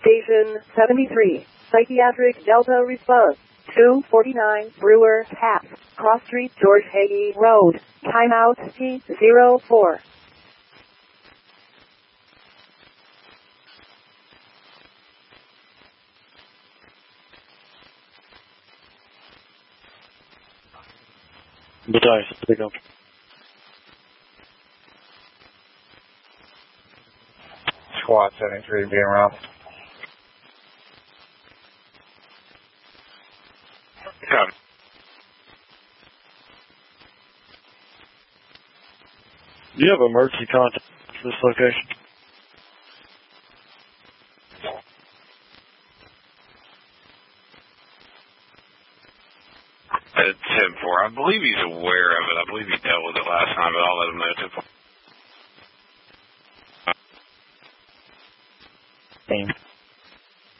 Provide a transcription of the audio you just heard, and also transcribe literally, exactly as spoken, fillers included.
Station seventy-three, Psychiatric Delta Response, two forty-nine Brewer Path, Cross Street, George Hagee Road, timeout T zero four. Battalion, pick up. Squad seventy-three being around. Come. Do you have emergency contact for this location? Uh, ten four. I believe he's aware of it. I believe he dealt with it last time, but I'll let him know. ten four. Same.